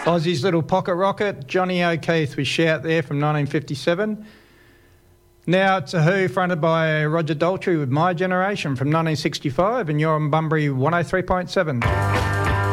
Aussie's Little Pocket Rocket, Johnny O'Keefe with Shout there from 1957. Now it's a Who fronted by Roger Daltrey with My Generation from 1965, and you're on Bunbury 103.7.